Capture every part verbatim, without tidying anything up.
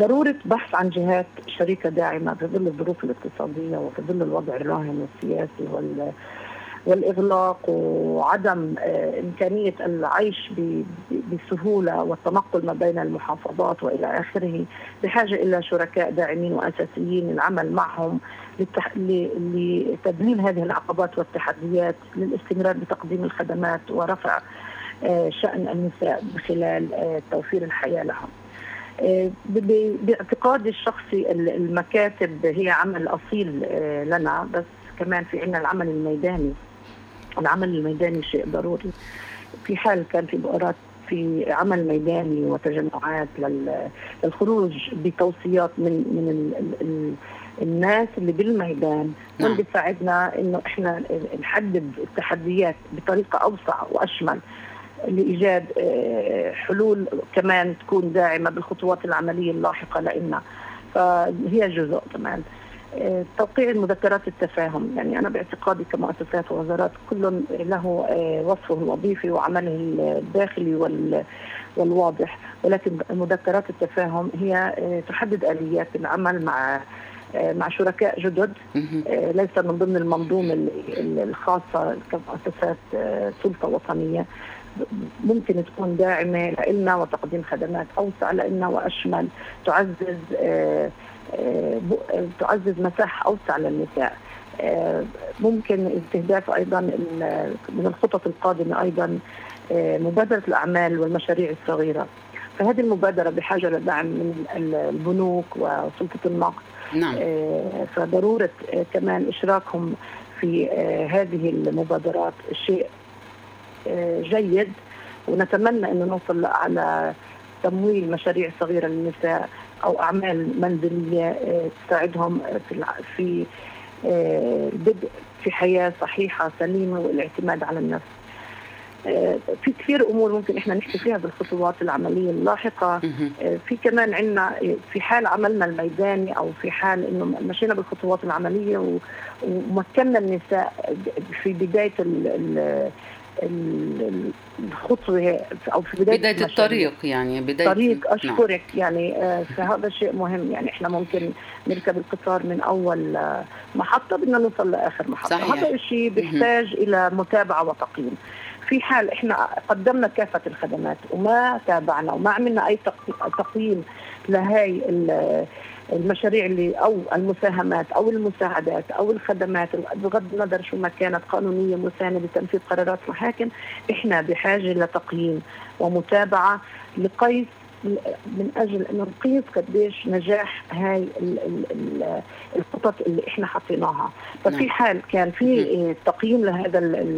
ضرورة بحث عن جهات شريكة داعمة في ظل الظروف الاقتصادية وفي ظل الوضع الراهن والسياسي وال والإغلاق وعدم إمكانية العيش بسهولة والتنقل ما بين المحافظات وإلى آخره، بحاجة إلى شركاء داعمين وأساسيين العمل معهم لتذليل هذه العقبات والتحديات، للاستمرار بتقديم الخدمات ورفع شأن النساء بخلال توفير الحياة لهم. باعتقادي الشخصي المكاتب هي عمل أصيل لنا، بس كمان في عنا العمل الميداني. العمل الميداني شيء ضروري. في حال كان في بؤرات في عمل ميداني وتجمعات للخروج بتوصيات من من الناس اللي بالميدان، واللي بيساعدنا انه احنا نحدد التحديات بطريقه اوسع واشمل لايجاد حلول كمان تكون داعمه بالخطوات العمليه اللاحقه لنا. فهي جزء كمان توقيع المذكرات التفاهم. يعني أنا باعتقادي كمؤسسات ووزارات كل له وصفه الوظيفي وعمله الداخلي والواضح، ولكن مذكرات التفاهم هي تحدد آليات العمل مع مع شركاء جدد، ليس من ضمن المنظومة الخاصة كمؤسسات سلطة وطنية، ممكن تكون داعمة لنا وتقديم خدمات أوسع لنا وأشمل، تعزز تعزز مساحة أوسع للنساء. ممكن استهداف أيضا من الخطط القادمة أيضا مبادرة الأعمال والمشاريع الصغيرة. فهذه المبادرة بحاجة لدعم من البنوك وسلطة النقد. نعم. فضرورة كمان إشراكهم في هذه المبادرات شيء جيد، ونتمنى أن نوصل على تمويل مشاريع صغيرة للنساء أو أعمال منزلية تساعدهم في في البدء في حياة صحيحة سليمة والاعتماد على النفس. في كثير أمور ممكن إحنا نحكي فيها بالخطوات العملية اللاحقة. في كمان عنا في حال عملنا الميداني أو في حال إنه مشينا بالخطوات العملية ومكننا النساء في بداية ال الخطوة أو في بداية, بداية الطريق، يعني بداية طريق أشكرك. نعم. يعني فهذا شيء مهم. يعني إحنا ممكن نركب القطار من أول محطة بدنا نوصل لآخر محطة. صحيح. هذا الشيء بيحتاج إلى متابعة وتقييم. في حال إحنا قدمنا كافة الخدمات وما تابعنا وما عملنا أي تقييم لهاي المشاريع اللي أو المساهمات أو المساعدات أو الخدمات بغض النظر شو ما كانت قانونية مساندة لتنفيذ قرارات محاكم، إحنا بحاجة لتقييم ومتابعة لقيس من أجل أن نقيس قديش نجاح هاي الخطط اللي إحنا حطيناها. ففي حال كان في تقييم لهذا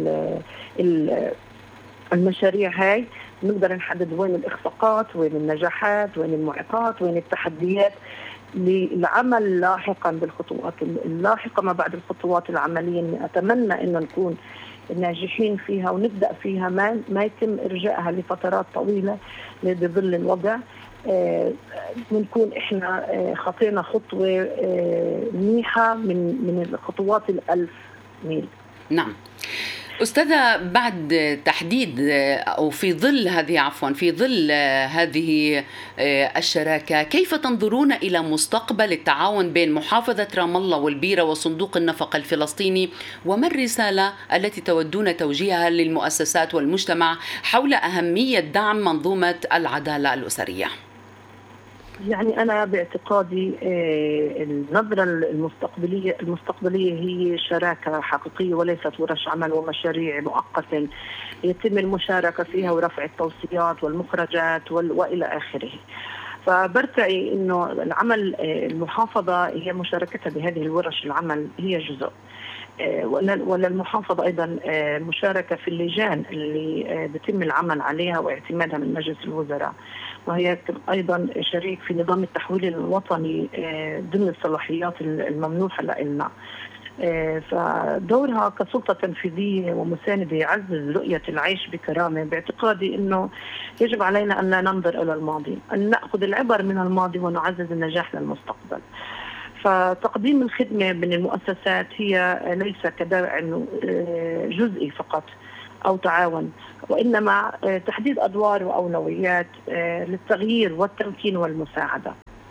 المشاريع هاي، نقدر نحدد وين الإخفاقات، وين النجاحات، وين المعيقات، وين التحديات للعمل لاحقا بالخطوات اللاحقة ما بعد الخطوات العملية اللي أتمنى أن نكون ناجحين فيها ونبدأ فيها، ما, ما يتم إرجاءها لفترات طويلة بظل الوضع. بنكون إحنا خطينا خطوة منيحة من من الخطوات الألف ميل. نعم أستاذة، بعد تحديد أو في ظل هذه عفوا في ظل هذه الشراكة، كيف تنظرون إلى مستقبل التعاون بين محافظة رام الله والبيرة وصندوق النفقة الفلسطيني، وما الرسالة التي تودون توجيهها للمؤسسات والمجتمع حول أهمية دعم منظومة العدالة الأسرية؟ يعني أنا باعتقادي النظرة المستقبلية المستقبلية هي شراكة حقيقية وليست ورش عمل ومشاريع مؤقتة يتم المشاركة فيها ورفع التوصيات والمخرجات وإلى آخره. فبرتعي إنه العمل المحافظة هي مشاركتها بهذه الورش العمل هي جزء، ولا المحافظة أيضا مشاركة في اللجان اللي بيتم العمل عليها واعتمادها من مجلس الوزراء، وهي أيضا شريك في نظام التحويل الوطني ضمن الصلاحيات الممنوحة لنا. فدورها كسلطة تنفيذية ومساندة يعزز رؤية العيش بكرامة. باعتقادي أنه يجب علينا أن لا ننظر إلى الماضي، أن نأخذ العبر من الماضي ونعزز النجاح للمستقبل. فتقديم الخدمة من المؤسسات هي ليس كدرع جزئي فقط أو تعاون، وإنما تحديد أدوار وأولويات للتغيير والتمكين والمساعدة.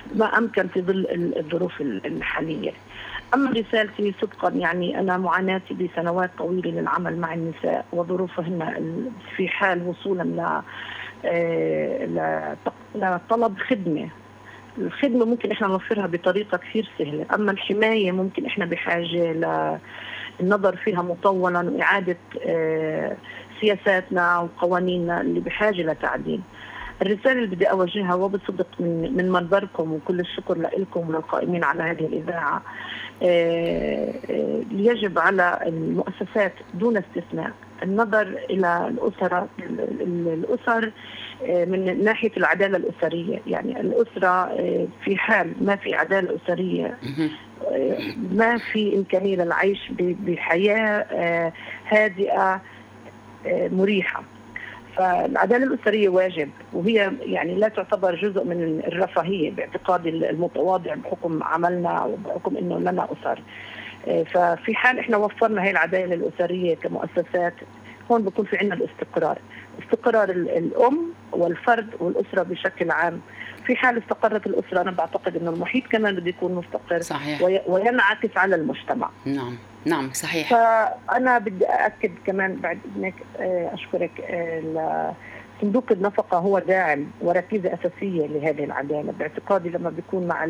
ما أمكن في ظل الظروف الحالية. أما رسالتي سبقا، يعني أنا معاناتي بسنوات طويلة للعمل مع النساء وظروفهن في حال وصولا لطلب خدمة. الخدمة ممكن إحنا نوفرها بطريقة كثير سهلة، أما الحماية ممكن إحنا بحاجة للنظر فيها مطولا وإعادة سياساتنا وقوانيننا اللي بحاجة لتعديل. الرسالة اللي بدي أوجهها وبصدق من من منبركم، وكل الشكر لكم وللقائمين على هذه الإذاعة، يجب على المؤسسات دون استثناء النظر إلى الأسرة الأسر من ناحية العدالة الأسرية. يعني الأسرة في حال ما في عدالة أسرية ما في إمكانية للعيش بحياة هادئة مريحة. فالعدالة الأسرية واجب، وهي يعني لا تعتبر جزء من الرفاهية باعتقادي المتواضع بحكم عملنا وبحكم إنه لنا أسر. ففي حال إحنا وفرنا هاي العدالة الأسرية كمؤسسات، هون بيكون في عنا الاستقرار، استقرار الأم والفرد والأسرة بشكل عام. في حال استقرت الأسرة أنا بعتقد إنه المحيط كمان بده يكون مستقر. صحيح. وينعكس على المجتمع. نعم نعم صحيح. فأنا بدي أأكد كمان بعد إذنك أشكرك، صندوق النفقة هو داعم وركيزة أساسية لهذه العدالة. باعتقادي لما بيكون مع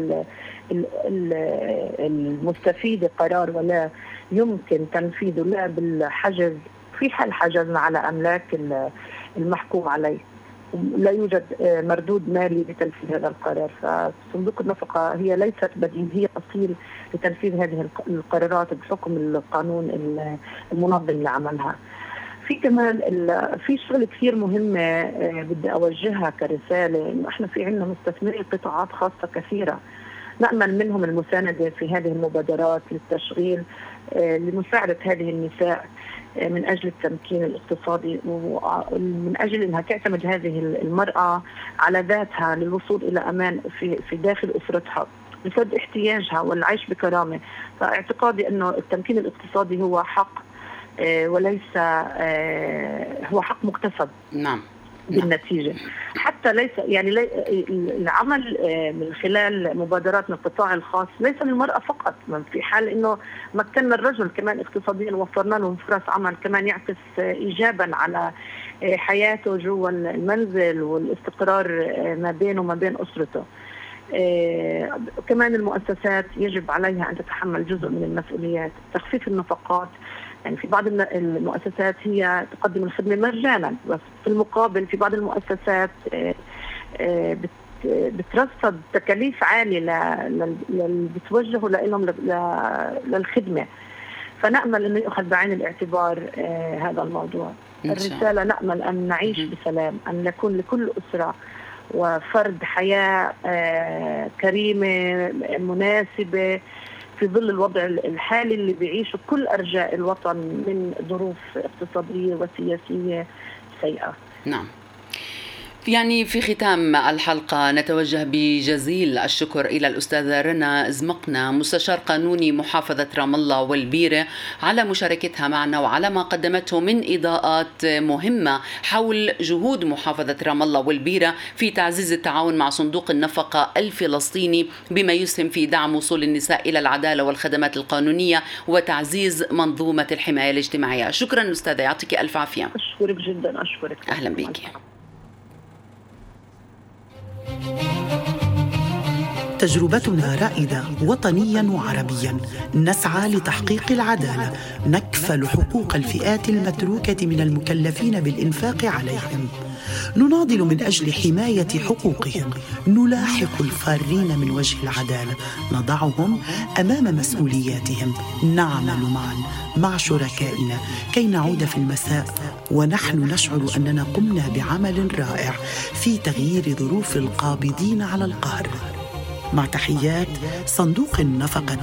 المستفيد قرار ولا يمكن تنفيذه لا بالحجز، في حال حجزنا على أملاك المحكوم عليه لا يوجد مردود مالي لتنفيذ هذا القرار. فصندوق النفقة هي ليست بديل، هي أصيل لتنفيذ هذه القرارات بحكم القانون المنظم لعملها. في كمان في شغل كثير مهمة بدي أوجهها كرسالة، إنه إحنا في عنا مستثمرين قطاعات خاصة كثيرة نأمل منهم المساندة في هذه المبادرات للتشغيل لمساعدة هذه النساء من أجل التمكين الاقتصادي، ومن أجل أنها تعتمد هذه المرأة على ذاتها للوصول إلى أمان في في داخل أسرتها لسد احتياجها والعيش بكرامة. فاعتقادي أنه التمكين الاقتصادي هو حق وليس هو حق مكتسب. نعم. بالنتيجة حتى ليس يعني لي العمل من خلال مبادرات من القطاع الخاص ليس للمرأة فقط، في حال انه مكننا الرجل كمان اقتصاديا ووفرنا له فرص عمل كمان يعكس ايجابا على حياته جوا المنزل والاستقرار ما بينه وما بين اسرته. كمان المؤسسات يجب عليها ان تتحمل جزء من المسؤوليات، تخفيف النفقات. يعني في بعض المؤسسات هي تقدم الخدمة مجانا، بس في المقابل في بعض المؤسسات بترصد تكاليف عالية اللي بتوجهوا لهم للخدمة. فنأمل أنه يأخذ بعين الاعتبار هذا الموضوع. الرسالة نأمل أن نعيش بسلام، أن نكون لكل أسرة وفرد حياة كريمة مناسبة في ظل الوضع الحالي اللي بيعيشه كل أرجاء الوطن من ظروف اقتصادية وسياسية سيئة. نعم. يعني في ختام الحلقة نتوجه بجزيل الشكر إلى الأستاذة رنا زمقنا، مستشار قانوني محافظة رام الله والبيرة، على مشاركتها معنا وعلى ما قدمته من إضاءات مهمة حول جهود محافظة رام الله والبيرة في تعزيز التعاون مع صندوق النفقة الفلسطيني بما يسهم في دعم وصول النساء إلى العدالة والخدمات القانونية وتعزيز منظومة الحماية الاجتماعية. شكرا أستاذة، يعطيك ألف عافية. أشكرك جدا. أشكرك. أهلا بك. تجربتنا رائدة وطنيا وعربيا، نسعى لتحقيق العدالة، نكفل حقوق الفئات المتروكة من المكلفين بالإنفاق عليهم، نناضل من أجل حماية حقوقهم، نلاحق الفارين من وجه العدالة، نضعهم أمام مسؤولياتهم، نعمل معا مع شركائنا كي نعود في المساء ونحن نشعر أننا قمنا بعمل رائع في تغيير ظروف القابضين على القهر. مع تحيات صندوق النفقة